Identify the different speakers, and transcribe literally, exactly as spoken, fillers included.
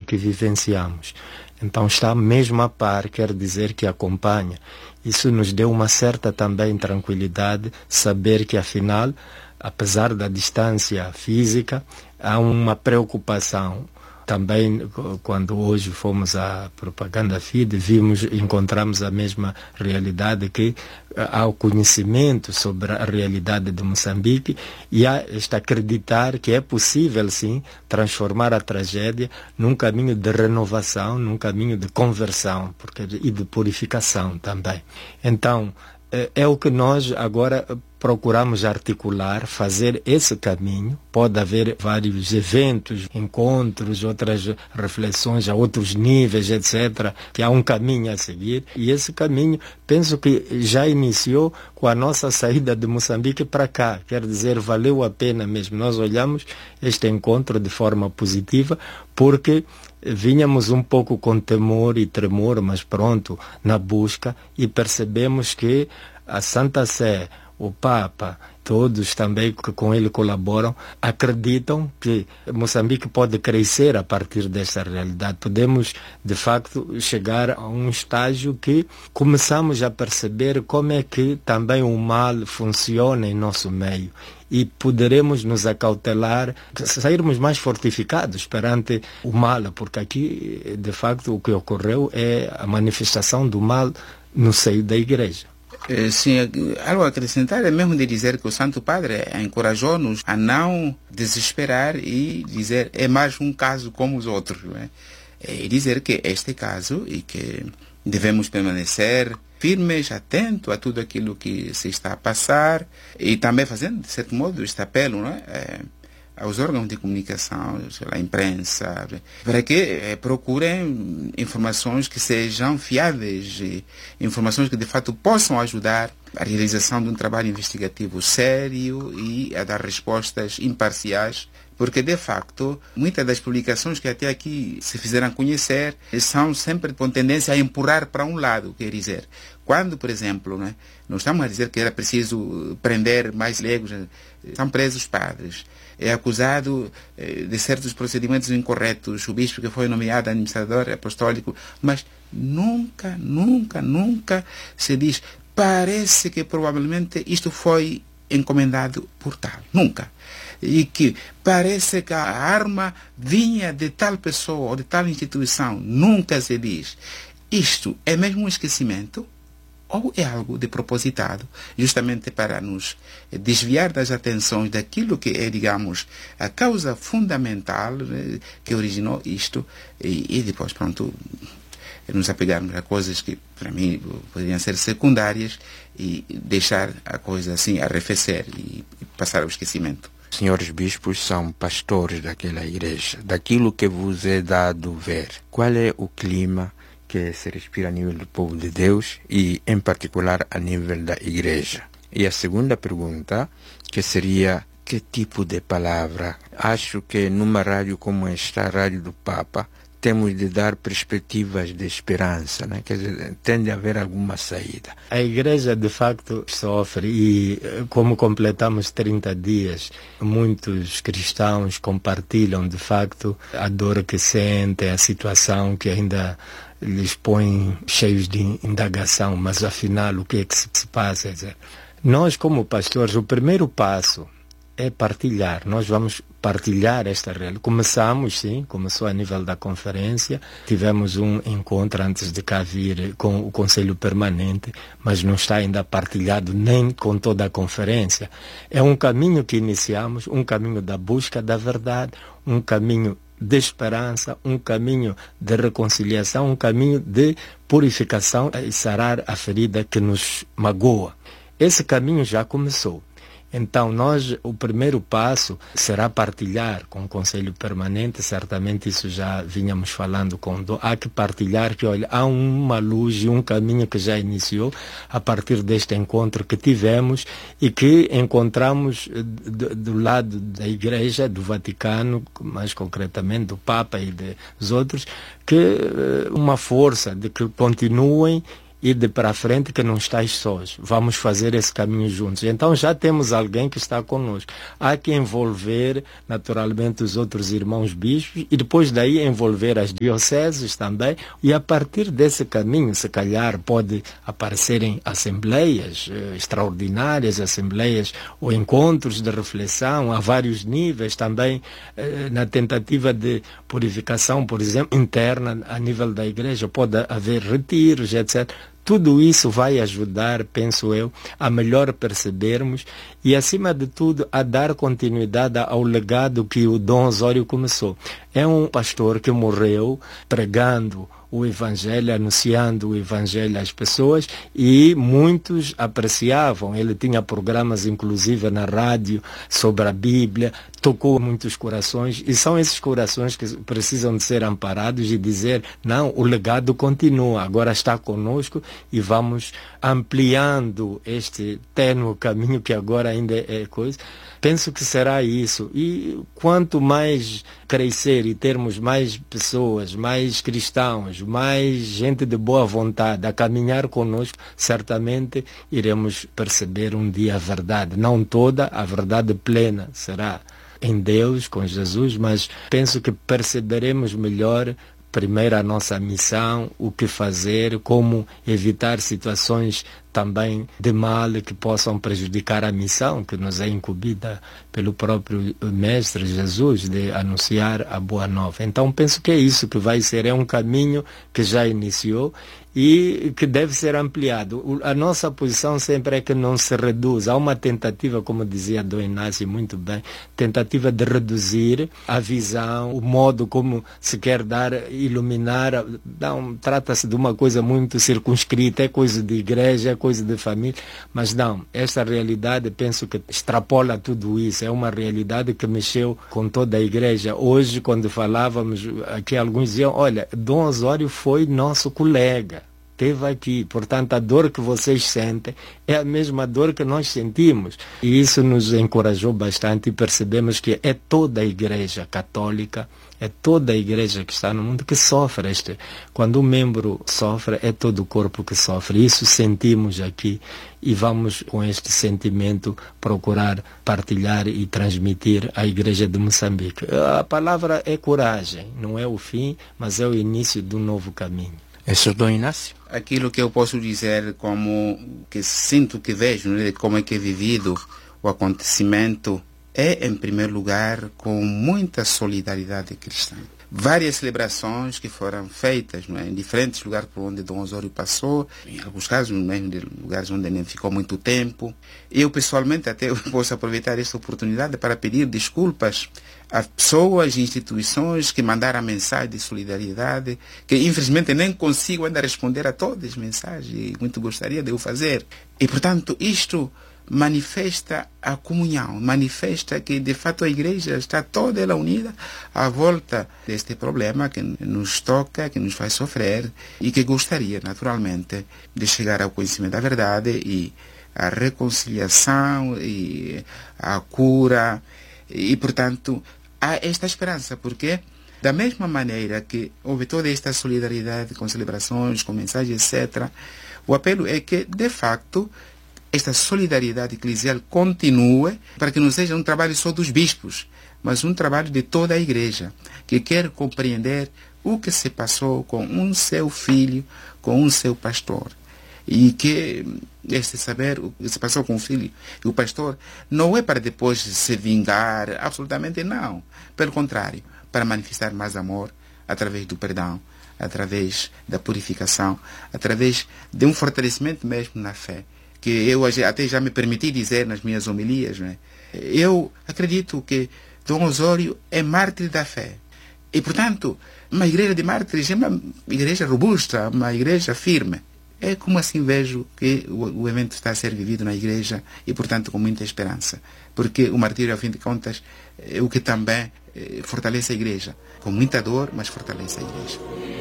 Speaker 1: que vivenciamos. Então está mesmo a par, quer dizer que acompanha. Isso nos deu uma certa também tranquilidade, saber que afinal, apesar da distância física, há uma preocupação. Também, quando hoje fomos à Propaganda Fide, vimos, encontramos a mesma realidade, que há o conhecimento sobre a realidade de Moçambique e há este acreditar que é possível, sim, transformar a tragédia num caminho de renovação, num caminho de conversão porque, e de purificação também. Então, é o que nós agora procuramos articular, fazer esse caminho. Pode haver vários eventos, encontros, outras reflexões a outros níveis, etcétera, que há um caminho a seguir. E esse caminho, penso que já iniciou com a nossa saída de Moçambique para cá. Quer dizer, valeu a pena mesmo. Nós olhamos este encontro de forma positiva, porque vinhamos um pouco com temor e tremor, mas pronto, na busca, e percebemos que a Santa Sé, o Papa, todos também que com ele colaboram, acreditam que Moçambique pode crescer a partir dessa realidade. Podemos, de facto, chegar a um estágio que começamos a perceber como é que também o mal funciona em nosso meio. E poderemos nos acautelar, sairmos mais fortificados perante o mal, porque aqui, de facto, o que ocorreu é a manifestação do mal no seio da igreja.
Speaker 2: Sim, algo a acrescentar é mesmo de dizer que o Santo Padre encorajou-nos a não desesperar e dizer é mais um caso como os outros, não é? E dizer que este caso e que devemos permanecer firmes, atentos a tudo aquilo que se está a passar e também fazendo, de certo modo, este apelo, não é? É, aos órgãos de comunicação, à imprensa, para que eh, procurem informações que sejam fiáveis, e informações que de fato possam ajudar a realização de um trabalho investigativo sério e a dar respostas imparciais, porque de facto muitas das publicações que até aqui se fizeram conhecer são sempre com tendência a empurrar para um lado, quer dizer, quando, por exemplo, né, não estamos a dizer que era preciso prender mais leigos, são presos padres, é acusado eh, de certos procedimentos incorretos, o bispo que foi nomeado administrador apostólico, mas nunca, nunca, nunca se diz, parece que provavelmente isto foi encomendado por tal. Nunca. E que parece que a arma vinha de tal pessoa ou de tal instituição. Nunca se diz. Isto é mesmo um esquecimento? Ou é algo de propositado, justamente para nos desviar das atenções daquilo que é, digamos, a causa fundamental, né, que originou isto, e, e depois, pronto, nos apegarmos a coisas que, para mim, poderiam ser secundárias e deixar a coisa assim arrefecer e, e passar ao esquecimento.
Speaker 3: Senhores bispos são pastores daquela igreja. Daquilo que vos é dado ver, qual é o clima que se respira a nível do povo de Deus e, em particular, a nível da igreja? E a segunda pergunta, que seria, que tipo de palavra? Acho que numa rádio como esta, a Rádio do Papa, temos de dar perspectivas de esperança, né? Quer dizer, tende a haver alguma saída.
Speaker 1: A igreja, de facto, sofre e, como completamos trinta dias, muitos cristãos compartilham, de facto, a dor que sentem, a situação que ainda lhes põe cheios de indagação, mas afinal o que é que se passa? Quer dizer, nós como pastores, o primeiro passo é partilhar. Nós vamos partilhar esta realidade. Começamos, sim, começou a nível da conferência, tivemos um encontro antes de cá vir com o Conselho Permanente, mas não está ainda partilhado nem com toda a conferência. É um caminho que iniciamos, um caminho da busca da verdade, um caminho de esperança, um caminho de reconciliação, um caminho de purificação e sarar a ferida que nos magoa. Esse caminho já começou. Então, nós, o primeiro passo será partilhar com o Conselho Permanente, certamente isso já vínhamos falando com o há que partilhar que, olha, há uma luz e um caminho que já iniciou a partir deste encontro que tivemos e que encontramos do, do lado da Igreja, do Vaticano, mais concretamente do Papa e dos outros, que uma força de que continuem ide para a frente que não estás sós. Vamos fazer esse caminho juntos. Então já temos alguém que está conosco. Há que envolver naturalmente os outros irmãos bispos e depois daí envolver as dioceses também. E a partir desse caminho, se calhar pode aparecerem assembleias eh, extraordinárias, assembleias ou encontros de reflexão a vários níveis também, eh, na tentativa de purificação, por exemplo, interna a nível da igreja. Pode haver retiros, etcétera. Tudo isso vai ajudar, penso eu, a melhor percebermos e, acima de tudo, a dar continuidade ao legado que o Dom Osório começou. É um pastor que morreu pregando o Evangelho, anunciando o Evangelho às pessoas, e muitos apreciavam. Ele tinha programas, inclusive, na rádio sobre a Bíblia, tocou muitos corações, e são esses corações que precisam de ser amparados e dizer, não, o legado continua, agora está conosco e vamos ampliando este tênue caminho que agora ainda é coisa. Penso que será isso. E quanto mais crescer e termos mais pessoas, mais cristãos, mais gente de boa vontade a caminhar conosco, certamente iremos perceber um dia a verdade. Não toda, a verdade plena será em Deus, com Jesus, mas penso que perceberemos melhor primeiro a nossa missão, o que fazer, como evitar situações também de mal que possam prejudicar a missão que nos é incumbida pelo próprio Mestre Jesus de anunciar a Boa Nova. Então penso que é isso que vai ser, é um caminho que já iniciou e que deve ser ampliado. A nossa posição sempre é que não se reduz. Há uma tentativa, como dizia Dom Inácio muito bem, tentativa de reduzir a visão, o modo como se quer dar, iluminar. Não, trata-se de uma coisa muito circunscrita, é coisa de igreja, é coisa de família, mas não, esta realidade penso que extrapola tudo isso, é uma realidade que mexeu com toda a igreja. Hoje, quando falávamos aqui, alguns diziam, olha, Dom Osório foi nosso colega, esteve aqui, portanto a dor que vocês sentem é a mesma dor que nós sentimos, e isso nos encorajou bastante e percebemos que é toda a igreja católica, é toda a igreja que está no mundo que sofre. Este, quando um membro sofre, é todo o corpo que sofre. Isso sentimos aqui e vamos, com este sentimento, procurar partilhar e transmitir à igreja de Moçambique. A palavra é coragem, não é o fim, mas é o início de um novo caminho.
Speaker 3: É senhor Dom Inácio?
Speaker 2: Aquilo que eu posso dizer, como que sinto, que vejo, né, como é que é vivido o acontecimento, é, em primeiro lugar, com muita solidariedade cristã. Várias celebrações que foram feitas, não é, em diferentes lugares por onde Dom Osório passou, em alguns casos mesmo de lugares onde nem ficou muito tempo. Eu, pessoalmente, até posso aproveitar esta oportunidade para pedir desculpas a pessoas e instituições que mandaram mensagem de solidariedade, que infelizmente nem consigo ainda responder a todas as mensagens, e muito gostaria de o fazer. E, portanto, isto manifesta a comunhão, manifesta que de fato a igreja está toda ela unida à volta deste problema que nos toca, que nos faz sofrer, e que gostaria naturalmente de chegar ao conhecimento da verdade e à reconciliação e à cura. E portanto há esta esperança, porque da mesma maneira que houve toda esta solidariedade com celebrações, com mensagens, etcétera, o apelo é que de facto esta solidariedade eclesial continue, para que não seja um trabalho só dos bispos, mas um trabalho de toda a igreja, que quer compreender o que se passou com um seu filho, com um seu pastor. E que este saber o que se passou com o filho e o pastor não é para depois se vingar, absolutamente não. Pelo contrário, para manifestar mais amor através do perdão, através da purificação, através de um fortalecimento mesmo na fé, que eu até já me permiti dizer nas minhas homilias, né? Eu acredito que Dom Osório é mártir da fé. E, portanto, uma igreja de mártires é uma igreja robusta, uma igreja firme. É como assim vejo que o, o evento está a ser vivido na igreja e, portanto, com muita esperança. Porque o martírio, ao fim de contas, é o que também é, fortalece a igreja. Com muita dor, mas fortalece a igreja.